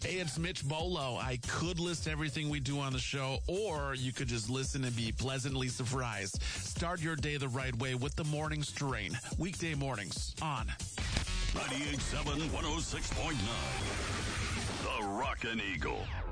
Hey, it's Mitch Bolo. I could list everything we do on the show, or you could just listen and be pleasantly surprised. Start your day the right way with the Morning Strain. Weekday mornings on 98.7, 106.9. The Rockin' Eagle.